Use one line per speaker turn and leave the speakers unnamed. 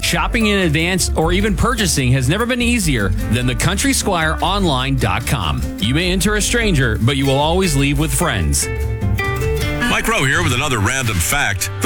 Shopping in advance or even purchasing has never been easier than the CountrySquireOnline.com. You may enter a stranger, but you will always leave with friends.
Mike Rowe here with another random fact.